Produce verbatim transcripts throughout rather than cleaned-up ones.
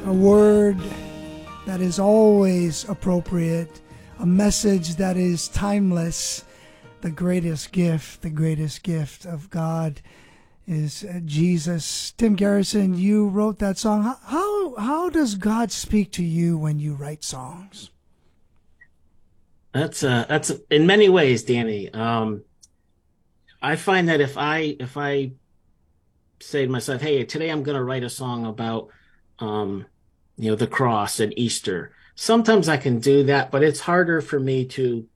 a word that is always appropriate, a message that is timeless. The greatest gift, the greatest gift of God is Jesus. Tim Garrison, you wrote that song. How, how, how does God speak to you when you write songs? That's uh that's in many ways, Danny. Um, I find that if I if I say to myself, "Hey, today I'm going to write a song about, um, you know, the cross and Easter," sometimes I can do that, but it's harder for me to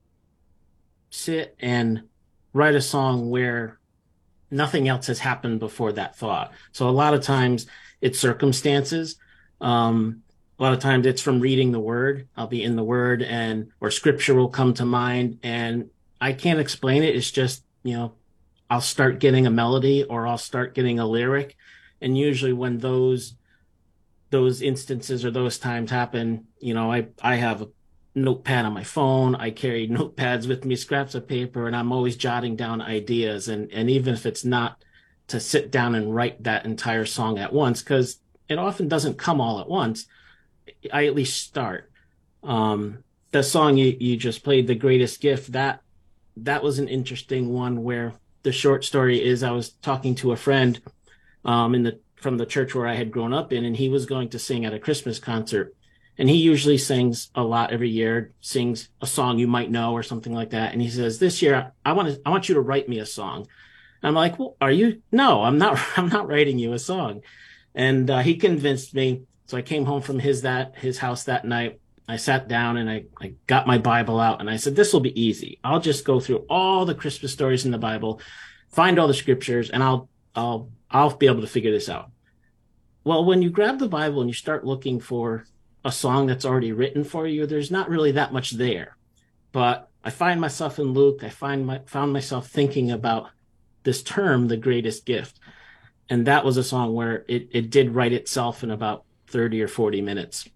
sit and write a song where nothing else has happened before that thought. So a lot of times it's circumstances. Um, a lot of times it's from reading the word. I'll be in the word and or scripture will come to mind and I can't explain it. It's just, you know, I'll start getting a melody or I'll start getting a lyric. And usually when those those instances or those times happen, you know, I I have a notepad on my phone. I carry notepads with me, scraps of paper, and I'm always jotting down ideas. And and even if it's not to sit down and write that entire song at once, because it often doesn't come all at once, I at least start. Um, the song you, you just played, "The Greatest Gift," that that was an interesting one where the short story is I was talking to a friend um, in the from the church where I had grown up in, and he was going to sing at a Christmas concert. And he usually sings a lot every year, sings a song you might know or something like that. And he says, "This year, I want to, I want you to write me a song." And I'm like, "Well, are you?" "No, I'm not. I'm not writing you a song." And uh, he convinced me. So I came home from his that his house that night. I sat down and I, I got my Bible out and I said, "This will be easy. I'll just go through all the Christmas stories in the Bible, find all the scriptures, and I'll I'll I'll be able to figure this out." Well, when you grab the Bible and you start looking for a song that's already written for you, there's not really that much there. But I find myself in Luke. I find my found myself thinking about this term, "the greatest gift," and that was a song where it it did write itself in about thirty or forty minutes.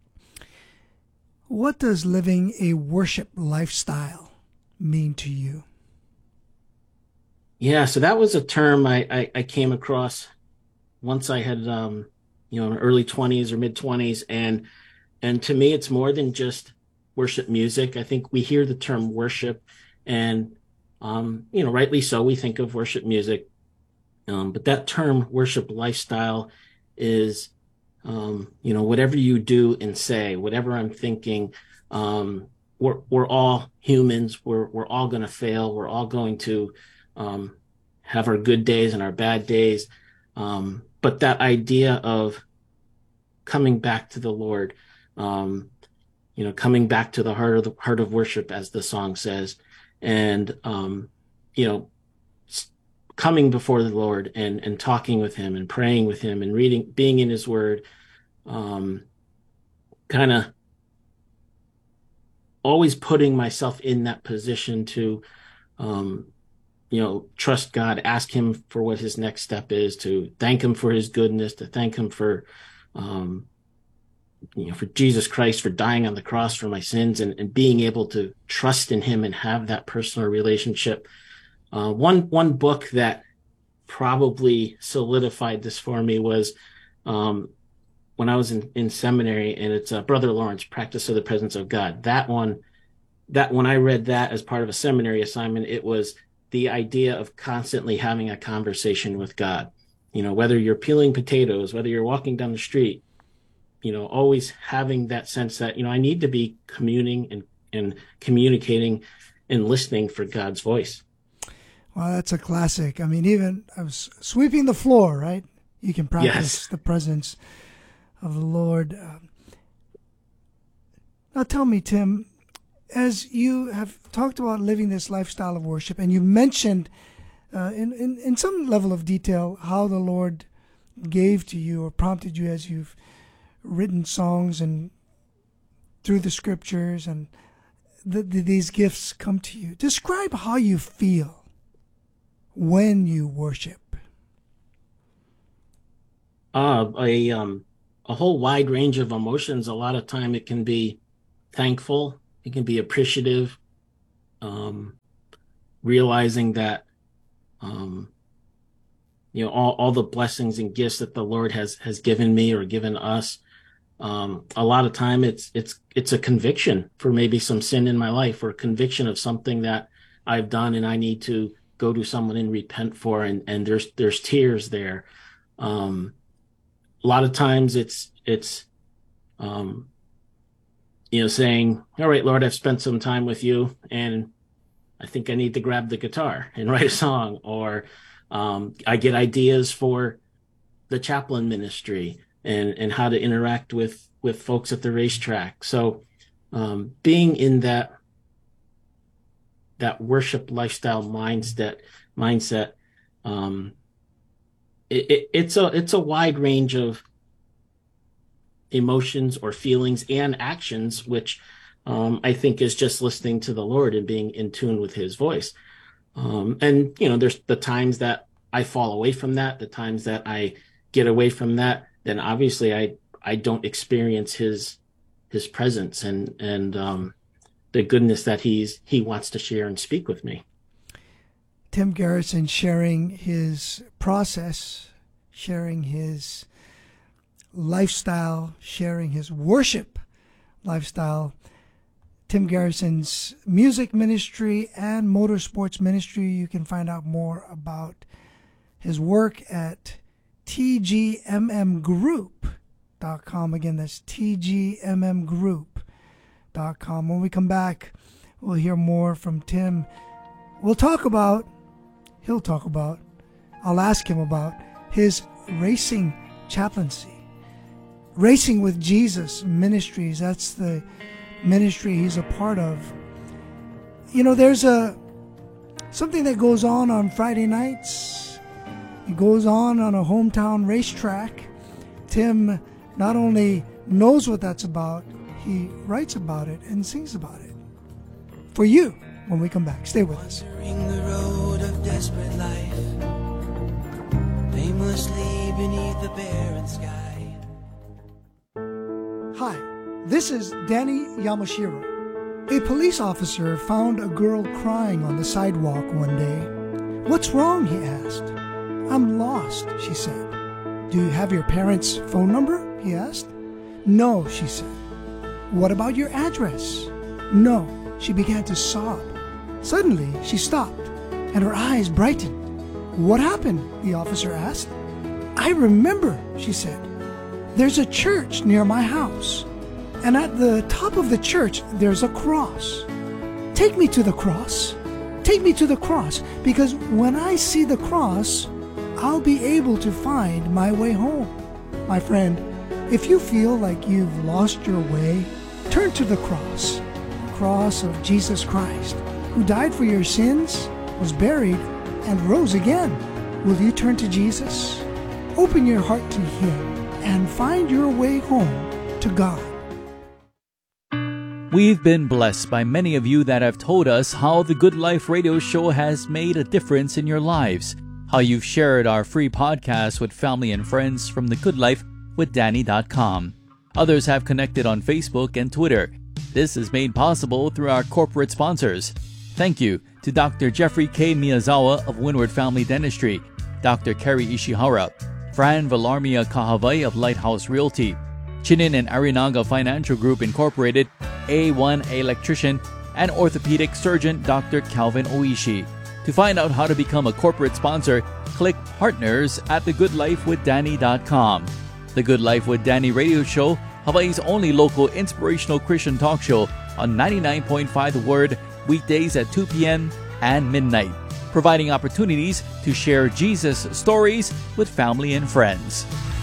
What does living a worship lifestyle mean to you? Yeah, so that was a term I I, I came across once I had um you know early twenties or mid twenties, and and to me it's more than just worship music. I think we hear the term worship, and um you know rightly so, we think of worship music, um but that term worship lifestyle is um you know whatever you do and say, whatever I'm thinking. um we're we're all humans. We're we're all going to fail. We're all going to um have our good days and our bad days. Um but that idea of coming back to the Lord, um, you know, coming back to the heart of the heart of worship, as the song says, and um, you know, coming before the Lord and and talking with Him and praying with Him and reading, being in His Word, um, kind of always putting myself in that position to, um, you know, trust God, ask Him for what His next step is, to thank Him for His goodness, to thank Him for um, you know, for Jesus Christ, for dying on the cross for my sins, and, and being able to trust in Him and have that personal relationship. Uh, one one book that probably solidified this for me was um, when I was in, in seminary, and it's uh, Brother Lawrence, Practice of the Presence of God. That one, that when I read that as part of a seminary assignment, it was the idea of constantly having a conversation with God. You know, whether you're peeling potatoes, whether you're walking down the street, you know, always having that sense that, you know, I need to be communing and, and communicating and listening for God's voice. Well, that's a classic. I mean, even I was sweeping the floor, right? You can practice Yes. the presence of the Lord. Um, now tell me, Tim, as you have talked about living this lifestyle of worship, and you mentioned uh, in, in, in some level of detail how the Lord gave to you or prompted you as you've written songs and through the scriptures, and the, the, these gifts come to you. Describe how you feel when you worship. Uh, a um a whole wide range of emotions. A lot of time it can be thankful, it can be appreciative, um, realizing that um, you know all, all the blessings and gifts that the Lord has has given me or given us. Um, a lot of time it's it's it's a conviction for maybe some sin in my life, or a conviction of something that I've done and I need to go to someone and repent for, and and there's there's tears there. Um, a lot of times it's it's um, you know, saying, "All right, Lord, I've spent some time with you, and I think I need to grab the guitar and write a song," or um, I get ideas for the chaplain ministry and and how to interact with with folks at the racetrack. So um, being in that that worship lifestyle mindset mindset um, it, it, it's a it's a wide range of emotions or feelings and actions, which um, I think is just listening to the Lord and being in tune with His voice. Um, and you know, there's the times that I fall away from that, the times that I get away from that, then obviously I I don't experience His His presence and and um, the goodness that He's He wants to share and speak with me. Tim Garrison sharing his process, sharing his lifestyle, sharing his worship lifestyle. Tim Garrison's music ministry and motorsports ministry. You can find out more about his work at T G M M group dot com. Again, that's T G M M group dot com. When we come back, we'll hear more from Tim. We'll talk about, he'll talk about, I'll ask him about his racing chaplaincy. Racing with Jesus Ministries, that's the ministry he's a part of. You know, there's a something that goes on on Friday nights. It goes on on a hometown racetrack. Tim not only knows what that's about, he writes about it and sings about it. For you, when we come back. Stay with us. Wandering the road of desperate life, aimlessly beneath the barren sky. Hi, this is Danny Yamashiro. A police officer found a girl crying on the sidewalk one day. "What's wrong?" he asked. "I'm lost," she said. "Do you have your parents' phone number?" he asked. "No," she said. "What about your address?" "No." She began to sob. Suddenly, she stopped, and her eyes brightened. "What happened?" the officer asked. "I remember," she said. "There's a church near my house, and at the top of the church, there's a cross. Take me to the cross. Take me to the cross, because when I see the cross, I'll be able to find my way home." My friend, if you feel like you've lost your way, turn to the cross, the cross of Jesus Christ, who died for your sins, was buried, and rose again. Will you turn to Jesus? Open your heart to Him and find your way home to God. We've been blessed by many of you that have told us how the Good Life Radio Show has made a difference in your lives, how you've shared our free podcast with family and friends from the good life with danny dot com. Others have connected on Facebook and Twitter. This is made possible through our corporate sponsors. Thank you to Doctor Jeffrey K. Miyazawa of Windward Family Dentistry, Doctor Kerry Ishihara, Fran Villarmia Kahavai of Lighthouse Realty, Chinin and Arinaga Financial Group Incorporated, A one Electrician, and orthopedic surgeon Doctor Calvin Oishi. To find out how to become a corporate sponsor, click Partners at the good life with danny dot com. The Good Life with Danny radio show, Hawaii's only local inspirational Christian talk show on ninety-nine point five The Word, weekdays at two p.m. and midnight, providing opportunities to share Jesus stories with family and friends.